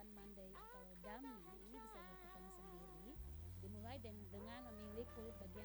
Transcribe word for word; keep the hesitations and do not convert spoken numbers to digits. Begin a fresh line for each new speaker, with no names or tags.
gerakan mandai atau dummy ini bisa dilakukan sendiri. Dimulai dengan memilih kulit bagian